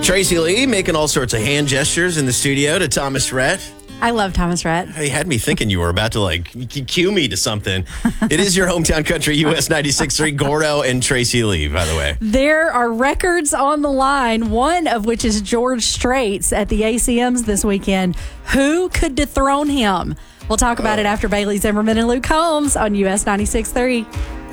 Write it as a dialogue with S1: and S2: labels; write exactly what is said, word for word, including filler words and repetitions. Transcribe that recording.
S1: Tracy Lee making all sorts of hand gestures in the studio to Thomas Rhett.
S2: I love Thomas Rhett.
S1: He had me thinking you were about to, like, cue me to something. It is your hometown country, U S ninety-six point three, Gordo and Tracy Lee, by the way.
S2: There are records on the line, one of which is George Strait's at the A C Ms this weekend. Who could dethrone him? We'll talk about oh. it after Bailey Zimmerman and Luke Combs on U S ninety-six point three.